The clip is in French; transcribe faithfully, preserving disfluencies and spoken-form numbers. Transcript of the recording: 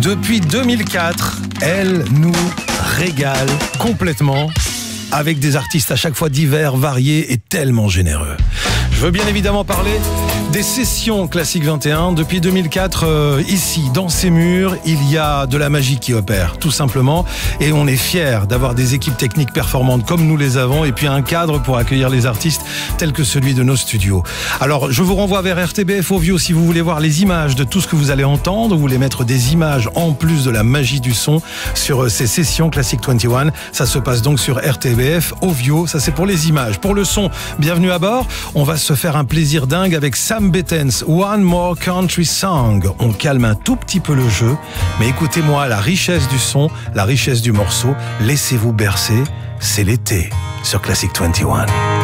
Depuis deux mille quatre, elle nous régale complètement avec des artistes à chaque fois divers, variés et tellement généreux. Je veux bien évidemment parler des sessions Classique vingt et un. Depuis deux mille quatre, euh, ici, dans ces murs, il y a de la magie qui opère, tout simplement. Et on est fiers d'avoir des équipes techniques performantes comme nous les avons, et puis un cadre pour accueillir les artistes tel que celui de nos studios. Alors, je vous renvoie vers R T B F Ovio si vous voulez voir les images de tout ce que vous allez entendre. Vous voulez mettre des images en plus de la magie du son sur ces sessions Classique vingt et un. Ça se passe donc sur R T B F Ovio. Ça, c'est pour les images. Pour le son, bienvenue à bord. On va se faire un plaisir dingue avec Sam Bettens, One More Country Song. On calme un tout petit peu le jeu, mais écoutez-moi la richesse du son, la richesse du morceau. Laissez-vous bercer, c'est l'été sur Classique vingt et un.